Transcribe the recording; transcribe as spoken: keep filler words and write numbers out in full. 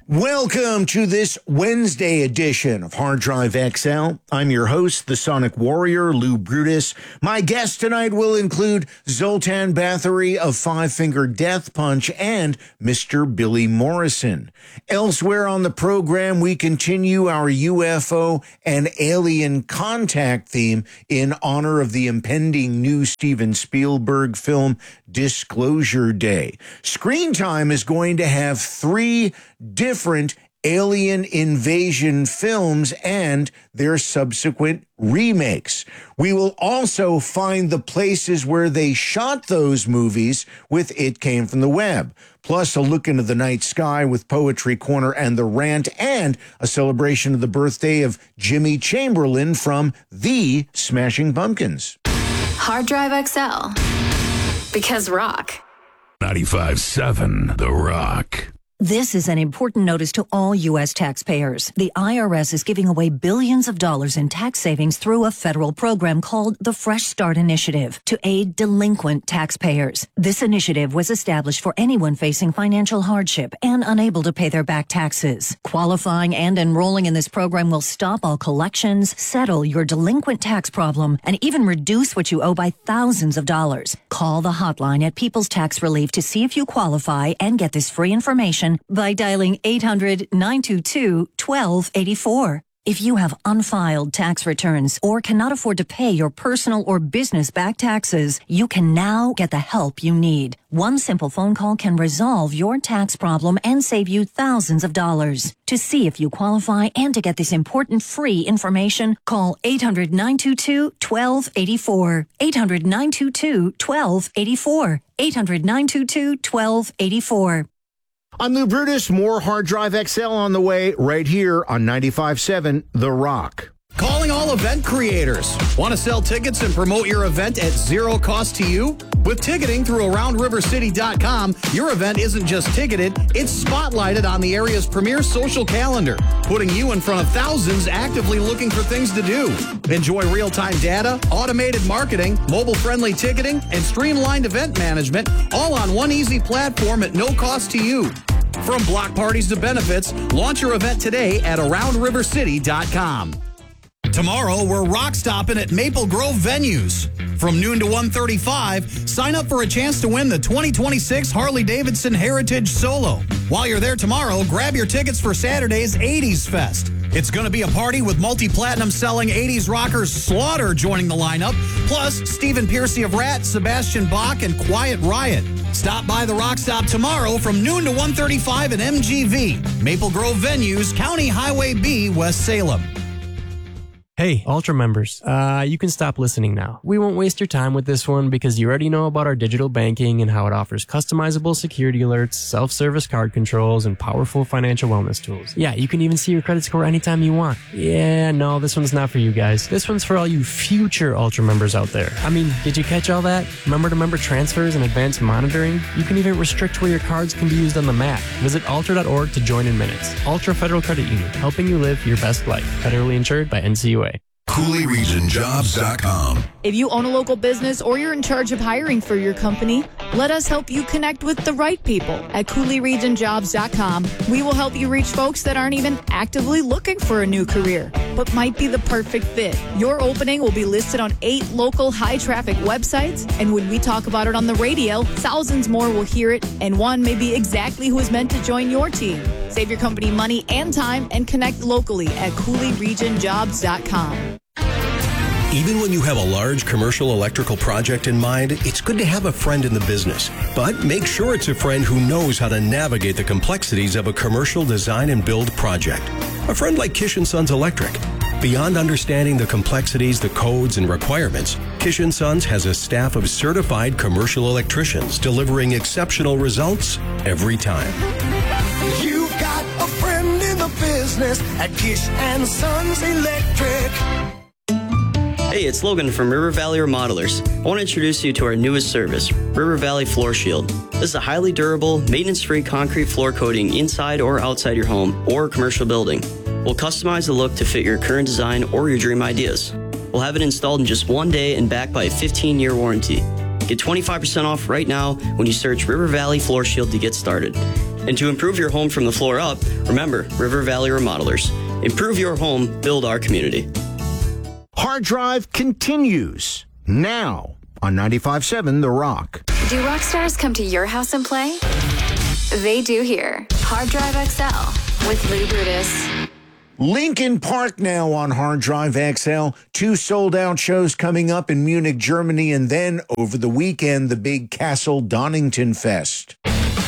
Welcome to this Wednesday edition of Hard Drive X L. I'm your host, the Sonic Warrior, Lou Brutus. My guest tonight will include Zoltan Bathory of Five Finger Death Punch and Mister Billy Morrison. Elsewhere on the program, we continue our U F O and alien contact theme in honor of the impending new Steven Spielberg film, Disclosure Day. Screen Time is going to have three different alien invasion films and their subsequent remakes. We will also find the places where they shot those movies with It Came from the Web, plus a look into the night sky with Poetry Corner and The Rant, and a celebration of the birthday of Jimmy Chamberlin from the Smashing Pumpkins. Hard Drive X L, because rock. ninety-five seven The Rock. This is an important notice to all U S taxpayers. The I R S is giving away billions of dollars in tax savings through a federal program called the Fresh Start Initiative to aid delinquent taxpayers. This initiative was established for anyone facing financial hardship and unable to pay their back taxes. Qualifying and enrolling in this program will stop all collections, settle your delinquent tax problem, and even reduce what you owe by thousands of dollars. Call the hotline at People's Tax Relief to see if you qualify and get this free information by dialing eight hundred, nine two two, one two eight four. If you have unfiled tax returns or cannot afford to pay your personal or business back taxes, you can now get the help you need. One simple phone call can resolve your tax problem and save you thousands of dollars. To see if you qualify and to get this important free information, call eight hundred, nine two two, one two eight four. eight hundred, nine two two, one two eight four. eight hundred, nine two two, one two eight four. I'm Lou Brutus. More Hard Drive X L on the way right here on ninety-five seven The Rock. Calling all event creators. Want to sell tickets and promote your event at zero cost to you? With ticketing through around river city dot com, your event isn't just ticketed, it's spotlighted on the area's premier social calendar, putting you in front of thousands actively looking for things to do. Enjoy real-time data, automated marketing, mobile-friendly ticketing, and streamlined event management, all on one easy platform at no cost to you. From block parties to benefits, launch your event today at around river city dot com. Tomorrow, we're rock stopping at Maple Grove Venues. From noon to one thirty-five, sign up for a chance to win the twenty twenty-six Harley-Davidson Heritage Solo. While you're there tomorrow, grab your tickets for Saturday's eighties Fest. It's going to be a party with multi-platinum selling eighties rockers Slaughter joining the lineup, plus Stephen Piercy of Rat, Sebastian Bach, and Quiet Riot. Stop by the Rock Stop tomorrow from noon to one thirty-five at M G V. Maple Grove Venues, County Highway B, West Salem. Hey, Ultra members, uh, you can stop listening now. We won't waste your time with this one because you already know about our digital banking and how it offers customizable security alerts, self-service card controls, and powerful financial wellness tools. Yeah, you can even see your credit score anytime you want. Yeah, no, this one's not for you guys. This one's for all you future Ultra members out there. I mean, did you catch all that? Member-to-member transfers and advanced monitoring? You can even restrict where your cards can be used on the map. Visit ultra dot org to join in minutes. Ultra Federal Credit Union, helping you live your best life. Federally insured by N C U A. Cooley Region Jobs dot com. If you own a local business or you're in charge of hiring for your company, let us help you connect with the right people at Cooley Region Jobs dot com. We will help you reach folks that aren't even actively looking for a new career, but might be the perfect fit. Your opening will be listed on eight local high-traffic websites, and when we talk about it on the radio, thousands more will hear it, and one may be exactly who is meant to join your team. Save your company money and time and connect locally at Cooley Region Jobs dot com. Even when you have a large commercial electrical project in mind, it's good to have a friend in the business. But make sure it's a friend who knows how to navigate the complexities of a commercial design and build project. A friend like Kish and Sons Electric. Beyond understanding the complexities, the codes, and requirements, Kish and Sons has a staff of certified commercial electricians delivering exceptional results every time. You've got a friend in the business at Kish and Sons Electric. Hey, it's Logan from River Valley Remodelers. I want to introduce you to our newest service, River Valley Floor Shield. This is a highly durable, maintenance-free concrete floor coating inside or outside your home or commercial building. We'll customize the look to fit your current design or your dream ideas. We'll have it installed in just one day and backed by a fifteen-year warranty. Get twenty-five percent off right now when you search River Valley Floor Shield to get started. And to improve your home from the floor up, remember River Valley Remodelers. Improve your home, build our community. Hard Drive continues now on ninety-five point seven The Rock. Do rock stars come to your house and play? They do here. Hard Drive X L with Lou Brutus. Linkin Park now on Hard Drive X L. Two sold-out shows coming up in Munich, Germany, and then over the weekend, the big Castle Donington Fest.